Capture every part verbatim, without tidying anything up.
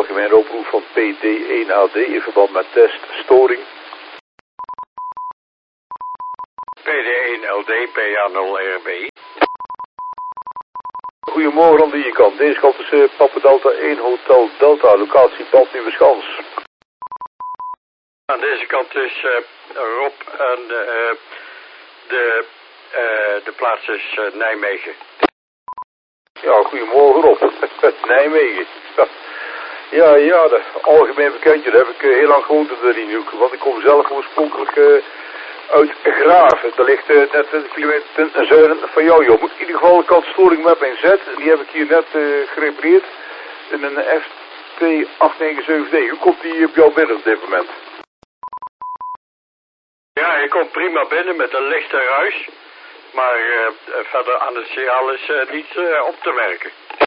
algemene oproep van P D één A D in verband met teststoring. P D één L D P A nul R B I. Goedemorgen aan die kant. Deze kant is uh, Papa Delta één Hotel Delta, locatie Bad Nieuweschans. Aan deze kant is uh, Rob en uh, de, uh, de plaats is uh, Nijmegen. Ja, goedemorgen Rob. Nijmegen. Ja, ja, de algemeen bekendje. Daar heb ik uh, heel lang gewoond in de Rinuk. Want ik kom zelf oorspronkelijk uh, uit Graven. Dat ligt uh, net twintig kilometer ten zuiden van jou, joh. Moet in ieder geval een kantstoring met mijn Z. Die heb ik hier net uh, gerepareerd. In een F T acht negen zeven D. Hoe komt die op jou binnen op dit moment? Ja, je komt prima binnen met een lichte ruis. Maar uh, verder aan het signaal is uh, niet uh, op te merken.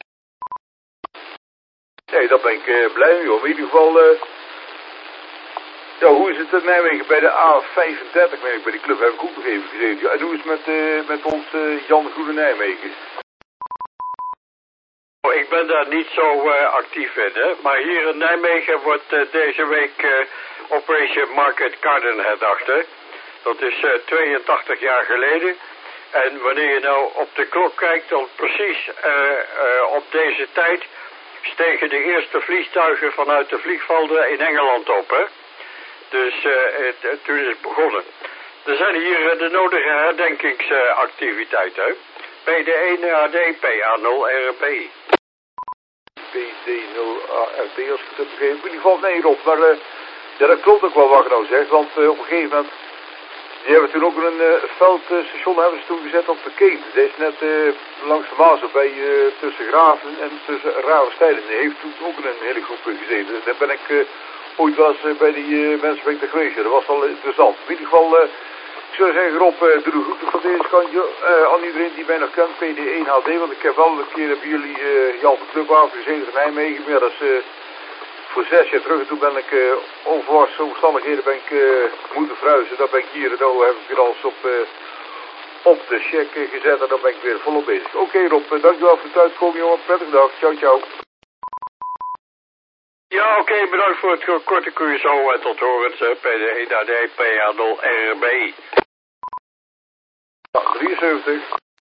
Nee, daar ben ik uh, blij mee, hoor. In ieder geval, uh... ja, hoe is het in Nijmegen? Bij de A vijfendertig, ben ik, bij die club heb ik ook nog even gezeten. Ja, en hoe is het met, uh, met ons uh, Jan de Groene Nijmegen? Oh, ik ben daar niet zo uh, actief in, hè. Maar hier in Nijmegen wordt uh, deze week uh, Operation Market Garden herdacht, hè. Dat is uh, tweeëntachtig jaar geleden. En wanneer je nou op de klok kijkt, dan precies uh, uh, op deze tijd stegen de eerste vliegtuigen vanuit de vliegvelden in Engeland op, hè. Dus uh, het, het, toen is het begonnen. Er zijn hier uh, de nodige herdenkingsactiviteiten, hè. P D één A D P A nul R B I. P D nul A R B, als ik het heb begrepen. In ieder geval, nee Rob, maar uh, ja, dat klopt ook wel wat je nou zegt, want uh, op een gegeven moment, die hebben toen ook een uh, veldstation hebben ze toen gezet op de Keet. Dat is net uh, langs de Maas, bij uh, tussen Graven en tussen Ravenstein. Die heeft toen ook een hele groep gezeten. Daar ben ik uh, ooit wel eens uh, bij die uh, mensen ben ik er geweest. Dat was wel interessant. In ieder geval, uh, ik zou zeggen Rob, uh, doe de groeten van deze kantje uh, aan iedereen die mij nog kent, P D één H D. Want ik heb wel een keer bij jullie uh, Jan de Clubhaven gezeten van Nijmegen. Maar dat is uh, voor zes jaar terug. En toen ben ik uh, onverwachte omstandigheden ben ik uh, moeten verhuizen. Dan ben ik hier en nou heb ik weer alles op, uh, op de check uh, gezet. En dan ben ik weer volop bezig. Oké okay, Rob, uh, dankjewel voor het uitkomen jongen. Prettige dag. Ciao ciao. Ja, oké, okay, bedankt voor het korte cursus en tot horens, P D één A D P A nul R B I. drieënzeventig.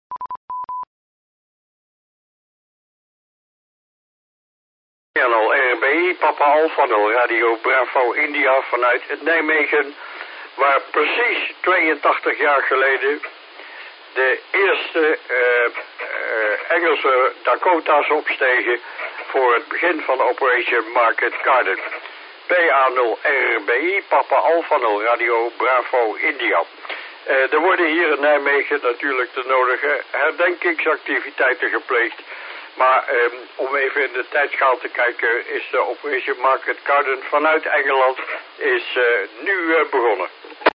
P A nul R B I, Papa Alpha nul, Radio Bravo India vanuit Nijmegen, waar precies tweeëntachtig jaar geleden de eerste uh, uh, Engelse Dakota's opstegen voor het begin van Operation Market Garden. P A nul R B I, Papa Alpha nul, Radio Bravo India. Uh, er worden hier in Nijmegen natuurlijk de nodige herdenkingsactiviteiten gepleegd. Maar um, om even in de tijdschaal te kijken, is de Operation Market Garden vanuit Engeland is uh, nu uh, begonnen.